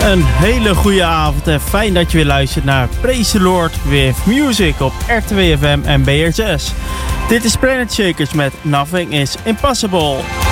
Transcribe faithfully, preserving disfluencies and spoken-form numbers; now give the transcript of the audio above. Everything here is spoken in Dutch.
Een hele goede avond en fijn dat je weer luistert naar Praise the Lord with Music op R twee F M en B R zes. Dit is Planet Shakers met Nothing is Impossible.